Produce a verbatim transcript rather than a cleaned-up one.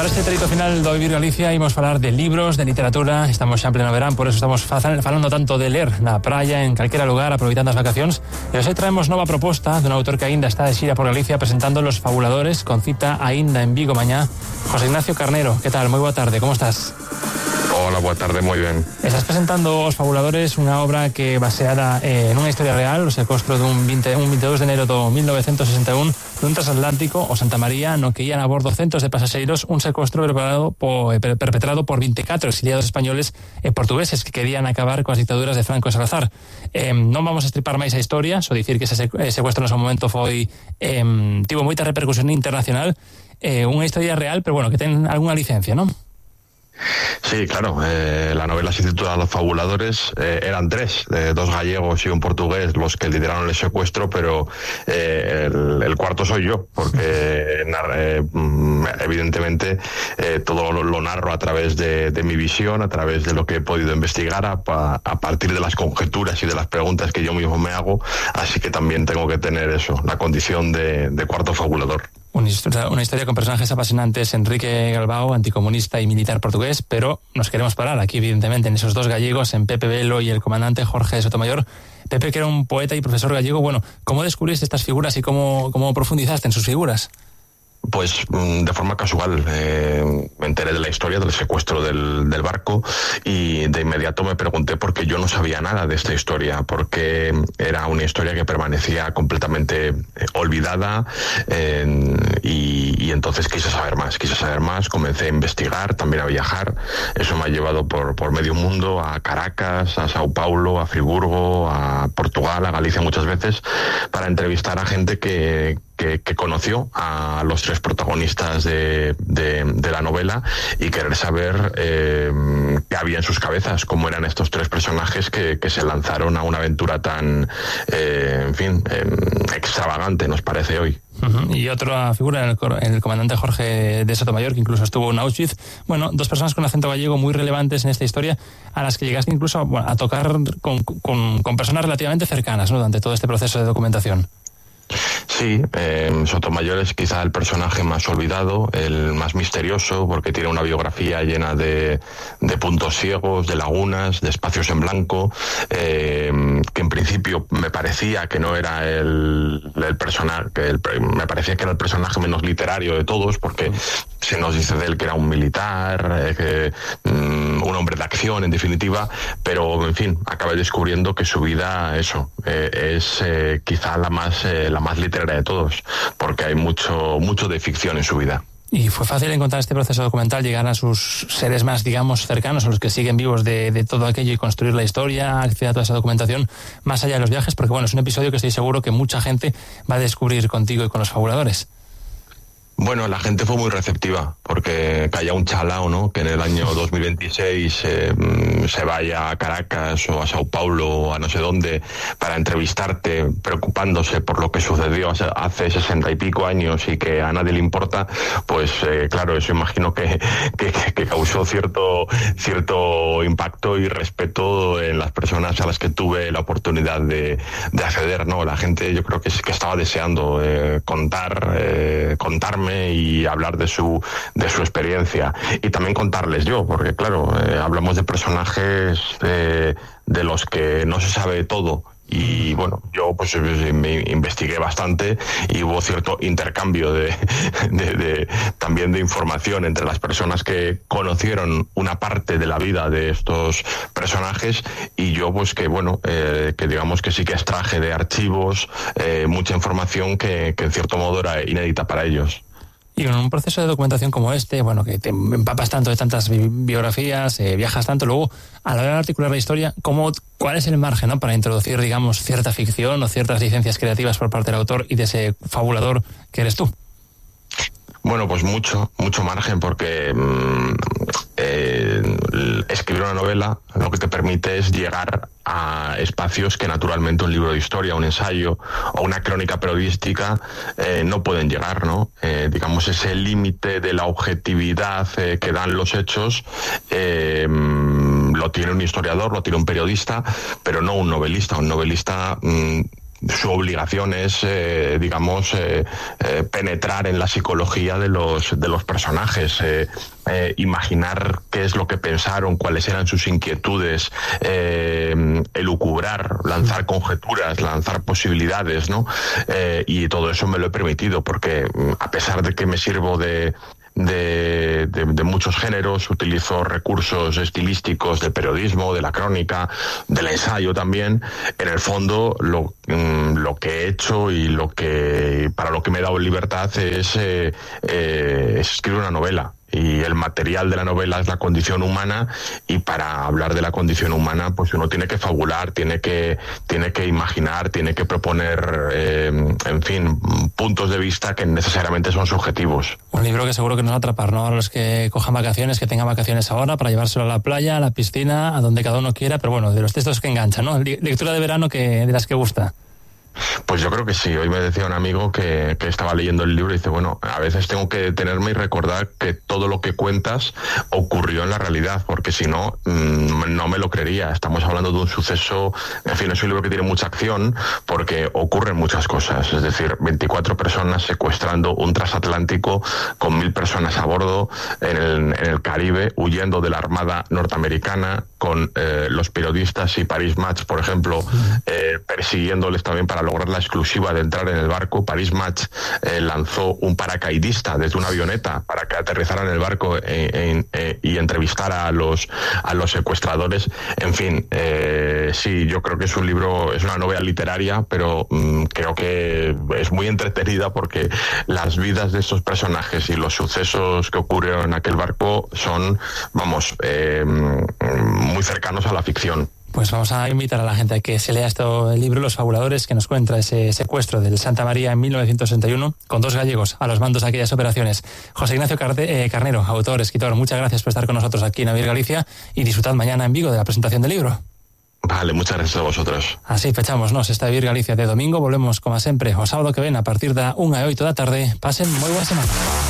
para este trito final do Vivir Galicia imos falar de libros, de literatura. Estamos xa en pleno verán, por eso estamos falando tanto de ler na praia, en calquera lugar, aproveitando as vacacións. E hoxe traemos nova proposta dun autor que aínda está de xira por Galicia presentando Los Fabuladores, con cita aínda en Vigo mañá. José Ignacio Carnero, que tal? Moi boa tarde, como estás? Hola, boa tarde, moi ben. Estás presentando Os Fabuladores, unha obra que baseada eh, nunha historia real, o secuestro dun veinte, un veintidós de enero do mil novecientos sesenta e un dun transatlántico, o Santa María, no que ian a bordo centos de pasaxeiros, un secuestro preparado por, eh, perpetrado por veinticuatro exiliados españoles e portugueses que querían acabar coas dictaduras de Franco e Salazar. Eh, non vamos a estripar máis a historia, só dicir que ese secuestro no seu momento foi eh, tivo moita repercusión internacional, eh, unha historia real, pero bueno, que ten algunha licencia, non? Sí, claro, eh, la novela se titula Los Fabuladores, eh, eran tres, eh, dos gallegos y un portugués los que lideraron el secuestro, pero eh, el, el cuarto soy yo, porque eh, evidentemente eh, todo lo, lo narro a través de, de mi visión, a través de lo que he podido investigar, a, a partir de las conjeturas y de las preguntas que yo mismo me hago, así que también tengo que tener eso, la condición de, de cuarto fabulador. Una historia, una historia con personajes apasionantes, Enrique Galbao, anticomunista y militar portugués, pero nos queremos parar aquí, evidentemente, en esos dos gallegos, en Pepe Velo y el comandante Jorge Sotomayor. Pepe, que era un poeta y profesor gallego, bueno, ¿cómo descubriste estas figuras y cómo, cómo profundizaste en sus figuras? Pues de forma casual, eh, me enteré de la historia del secuestro del, del barco y de inmediato me pregunté por qué yo no sabía nada de esta historia, porque era una historia que permanecía completamente eh, olvidada eh, y, y entonces quise saber más, quise saber más, comencé a investigar, también a viajar. Eso me ha llevado por, por medio mundo, a Caracas, a Sao Paulo, a Friburgo, a Portugal, a Galicia muchas veces, para entrevistar a gente que Que, que conoció a los tres protagonistas de, de, de la novela y querer saber eh, qué había en sus cabezas, cómo eran estos tres personajes que, que se lanzaron a una aventura tan, eh, en fin, eh, extravagante, nos parece hoy. Uh-huh. Y otra figura, el, el comandante Jorge de Sotomayor, que incluso estuvo en Auschwitz. Bueno, dos personas con acento gallego muy relevantes en esta historia, a las que llegaste incluso bueno, a tocar con, con, con personas relativamente cercanas, ¿no?, durante todo este proceso de documentación. Sí, eh, Sotomayor es quizá el personaje más olvidado, el más misterioso, porque tiene una biografía llena de, de puntos ciegos, de lagunas, de espacios en blanco, eh, que en principio me parecía que no era el, el personaje, que el, me parecía que era el personaje menos literario de todos, porque se nos dice de él que era un militar, eh, que, um, un hombre de acción, en definitiva, pero en fin, acabé descubriendo que su vida, eso, eh, es eh, quizá la más, eh, la más literaria de todos, porque hay mucho, mucho de ficción en su vida. ¿Y fue fácil encontrar este proceso documental, llegar a sus seres más, digamos, cercanos, a los que siguen vivos de, de todo aquello y construir la historia, acceder a toda esa documentación, más allá de los viajes? Porque bueno, es un episodio que estoy seguro que mucha gente va a descubrir contigo y con Los Fabuladores. Bueno, la gente fue muy receptiva, porque caía un chalao, ¿no?, que en el año dos mil veintiséis eh, se vaya a Caracas o a Sao Paulo o a no sé dónde para entrevistarte, preocupándose por lo que sucedió hace sesenta y pico años y que a nadie le importa, pues eh, claro, eso imagino que, que, que causó cierto, cierto impacto y respeto en las personas a las que tuve la oportunidad de, de acceder, ¿no? La gente, yo creo que, que estaba deseando eh, contar, eh, contarme y hablar de su de su experiencia y también contarles yo, porque claro, eh, hablamos de personajes eh, de los que no se sabe todo. Y bueno, yo pues me investigué bastante y hubo cierto intercambio de, de, de también de información entre las personas que conocieron una parte de la vida de estos personajes y yo pues que bueno, eh, que digamos que sí que extraje de archivos eh, mucha información que, que en cierto modo era inédita para ellos. Y en un proceso de documentación como este, bueno, que te empapas tanto de tantas bi- biografías, eh, viajas tanto, luego a la hora de articular la historia, ¿cómo, ¿cuál es el margen, ¿no?, para introducir, digamos, cierta ficción o ciertas licencias creativas por parte del autor y de ese fabulador que eres tú? Bueno, pues mucho, mucho margen, porque mmm, eh, escribir una novela lo que te permite es llegar a espacios que naturalmente un libro de historia, un ensayo o una crónica periodística eh, no pueden llegar, ¿no? Eh, digamos, ese límite de la objetividad eh, que dan los hechos eh, lo tiene un historiador, lo tiene un periodista, pero no un novelista. Un novelista mmm, su obligación es, eh, digamos, eh, eh, penetrar en la psicología de los, de los personajes, eh, eh, imaginar qué es lo que pensaron, cuáles eran sus inquietudes, eh, elucubrar, lanzar conjeturas, lanzar posibilidades, ¿no? Eh, y todo eso me lo he permitido, porque a pesar de que me sirvo de De, de, de muchos géneros, utilizo recursos estilísticos del periodismo, de la crónica, del ensayo también. En el fondo, lo, lo que he hecho y lo que para lo que me he dado libertad es, eh, eh, es escribir una novela. Y el material de la novela es la condición humana, y para hablar de la condición humana, pues uno tiene que fabular, tiene que tiene que imaginar, tiene que proponer, eh, en fin, puntos de vista que necesariamente son subjetivos. Un libro que seguro que nos va a atrapar, ¿no? A los que cojan vacaciones, que tengan vacaciones ahora, para llevárselo a la playa, a la piscina, a donde cada uno quiera, pero bueno, de los textos que enganchan, ¿no? Lectura de verano que de las que gusta. Pues yo creo que sí. Hoy me decía un amigo que, que estaba leyendo el libro y dice, bueno, a veces tengo que detenerme y recordar que todo lo que cuentas ocurrió en la realidad, porque si no, mmm, no me lo creería. Estamos hablando de un suceso, en fin, es un libro que tiene mucha acción porque ocurren muchas cosas. Es decir, veinticuatro personas secuestrando un transatlántico con mil personas a bordo en el, en el Caribe, huyendo de la Armada norteamericana, con eh, los periodistas y Paris Match, por ejemplo, eh, persiguiéndoles también para lograr la exclusiva de entrar en el barco. Paris Match eh, lanzó un paracaidista desde una avioneta para que aterrizara en el barco en, en, eh, y entrevistara a los a los secuestradores. En fin, eh, sí, yo creo que es un libro, es una novela literaria, pero mmm, creo que es muy entretenida porque las vidas de estos personajes y los sucesos que ocurrieron en aquel barco son, vamos, eh, muy cercanos a la ficción. Pues vamos a invitar a la gente a que se lea esto, el libro Los Fabuladores, que nos cuenta ese secuestro del Santa María en mil novecientos sesenta y uno, con dos gallegos a los mandos de aquellas operaciones. José Ignacio Carde, eh, Carnero, autor, escritor, muchas gracias por estar con nosotros aquí en Avir Galicia, y disfrutad mañana en Vigo de la presentación del libro. Vale, muchas gracias a vosotros. Así fechámonos esta Avir Galicia de domingo. Volvemos, como sempre, o sábado que ven a partir da unha e oito da tarde. Pasen moi boa semana.